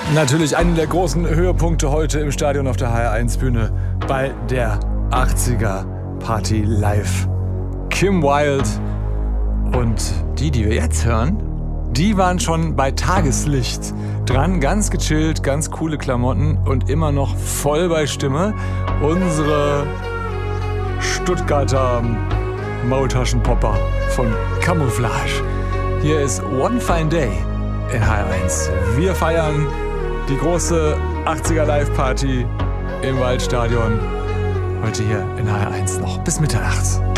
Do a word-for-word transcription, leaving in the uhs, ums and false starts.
Natürlich einer der großen Höhepunkte heute im Stadion auf der H R eins Bühne bei der achtziger Party live. Kim Wilde und die, die wir jetzt hören, die waren schon bei Tageslicht dran, ganz gechillt, ganz coole Klamotten und immer noch voll bei Stimme. Unsere Stuttgarter Maultaschenpopper von Camouflage. Hier ist One Fine Day in H R eins. Wir feiern die große achtziger Live-Party im Waldstadion. Heute hier in H R eins noch bis Mitternacht.